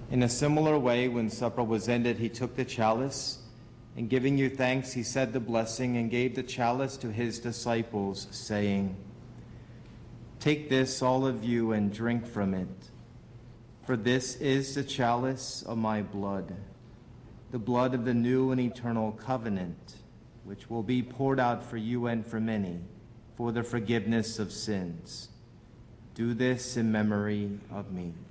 In a similar way, when supper was ended, he took the chalice, and giving you thanks, he said the blessing and gave the chalice to his disciples, saying, "Take this, all of you, and drink from it. For this is the chalice of my blood, the blood of the new and eternal covenant, which will be poured out for you and for many for the forgiveness of sins. Do this in memory of me."